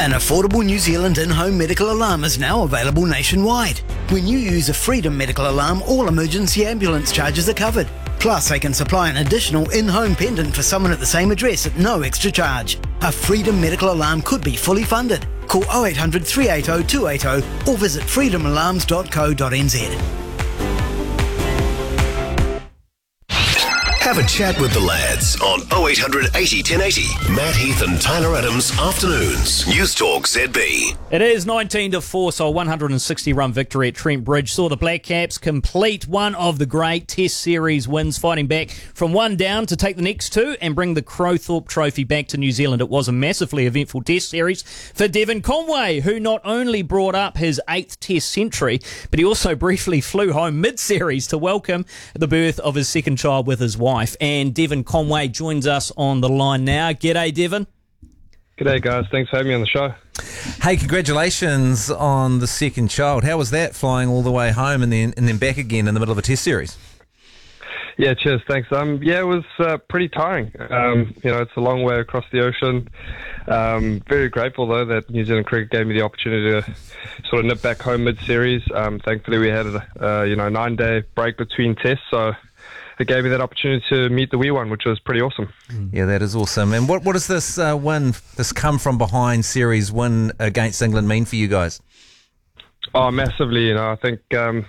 An affordable New Zealand in-home medical alarm is now available nationwide. When you use a Freedom medical alarm, all emergency ambulance charges are covered. Plus, they can supply an additional in-home pendant for someone at the same address at no extra charge. A Freedom medical alarm could be fully funded. Call 0800 380 280 or visit freedomalarms.co.nz. Have a chat with the lads on 0800 80 1080. Matt Heath and Tyler Adams Afternoons. News Talk ZB. It is 19-4, so a 160-run victory at Trent Bridge saw the Black Caps complete one of the great Test Series wins, fighting back from one down to take the next two and bring the Crowthorpe Trophy back to New Zealand. It was a massively eventful Test Series for Devon Conway, who not only brought up his 8th Test century, but he also briefly flew home mid-series to welcome the birth of his second child with his wife. And Devon Conway joins us on the line now. G'day, Devon. G'day, guys. Thanks for having me on the show. Hey, congratulations on the second child. How was that, flying all the way home and then back again in the middle of a Test series? Yeah, cheers. Thanks. Yeah, it was pretty tiring. It's a long way across the ocean. Very grateful, though, that New Zealand Cricket gave me the opportunity to sort of nip back home mid-series. Thankfully, we had a 9-day break between tests, so it gave me that opportunity to meet the wee one, which was pretty awesome. Yeah, that is awesome. And what does this win, this come from behind series win against England mean for you guys? Oh, massively. I think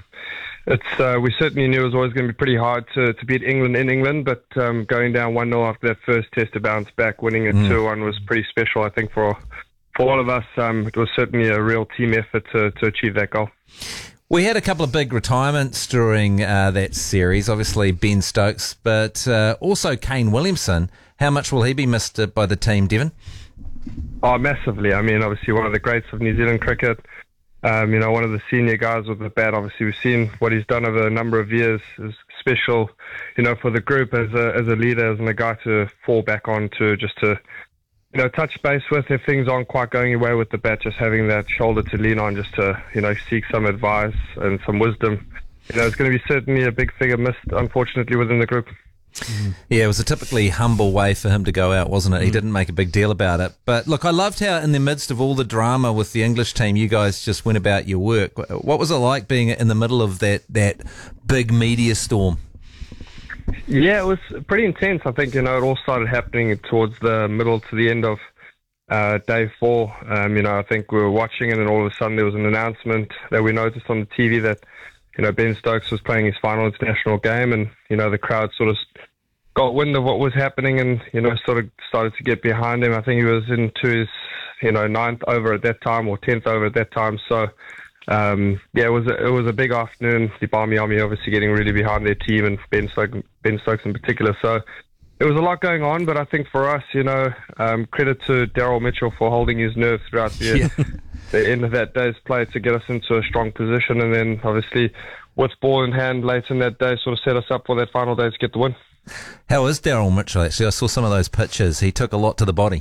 we certainly knew it was always going to be pretty hard to beat England in England, but going down 1-0 after that first test to bounce back, winning it 2-1 was pretty special, I think, for all of us. It was certainly a real team effort to achieve that goal. We had a couple of big retirements during that series, obviously Ben Stokes, but also Kane Williamson. How much will he be missed by the team, Devon? Oh, massively. I mean, obviously one of the greats of New Zealand cricket. One of the senior guys with the bat. Obviously, we've seen what he's done over a number of years. Is special, for the group as a leader, as a guy to fall back on to just to touch base with if things aren't quite going your way with the bat, just having that shoulder to lean on, just to, seek some advice and some wisdom. It's going to be certainly a big figure missed, unfortunately, within the group. Yeah, it was a typically humble way for him to go out, wasn't it? He didn't make a big deal about it. But look, I loved how in the midst of all the drama with the English team, you guys just went about your work. What was it like being in the middle of that big media storm? Yeah, it was pretty intense. I think, it all started happening towards the middle to the end of day 4. I think we were watching it and all of a sudden there was an announcement that we noticed on the TV that, Ben Stokes was playing his final international game and, the crowd sort of got wind of what was happening and, sort of started to get behind him. I think he was into his, 9th over at that time or 10th over at that time. So, it was a big afternoon. The Barmy Army obviously getting really behind their team and Ben Stokes in particular. So it was a lot going on, but I think for us, credit to Daryl Mitchell for holding his nerve throughout the end of that day's play to get us into a strong position, and then obviously with ball in hand late in that day sort of set us up for that final day to get the win. How is Daryl Mitchell actually? I saw some of those pictures. He took a lot to the body.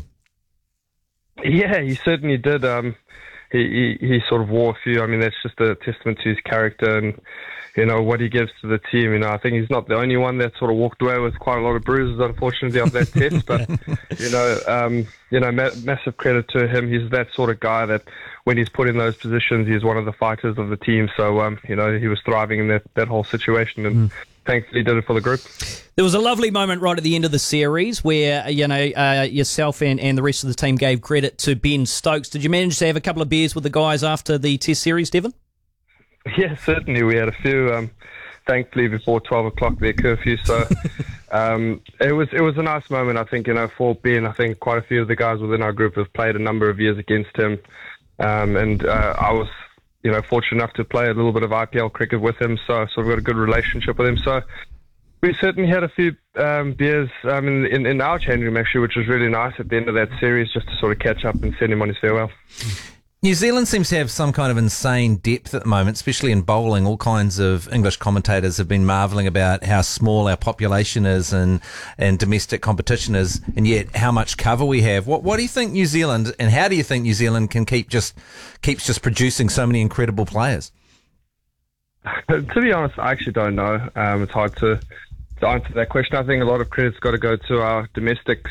Yeah, he certainly did. He sort of wore a few. I mean, that's just a testament to his character and, what he gives to the team. I think he's not the only one that sort of walked away with quite a lot of bruises, unfortunately, of that test. But, massive credit to him. He's that sort of guy that when he's put in those positions, he's one of the fighters of the team. So, he was thriving in that whole situation and thankfully did it for the group. There was a lovely moment right at the end of the series where, yourself and the rest of the team gave credit to Ben Stokes. Did you manage to have a couple of beers with the guys after the Test series, Devon? Yeah, certainly. We had a few, thankfully, before 12 o'clock, their curfew. So it was a nice moment, I think, for Ben. I think quite a few of the guys within our group have played a number of years against him. And I was, fortunate enough to play a little bit of IPL cricket with him. So I sort of got a good relationship with him. So we certainly had a few beers in our change room, actually, which was really nice at the end of that series, just to sort of catch up and send him on his farewell. New Zealand seems to have some kind of insane depth at the moment, especially in bowling. All kinds of English commentators have been marvelling about how small our population is and domestic competition is, and yet how much cover we have. What do you think New Zealand, and how do you think New Zealand can keeps just producing so many incredible players? To be honest, I actually don't know. It's hard to answer that question. I think a lot of credit's got to go to our domestic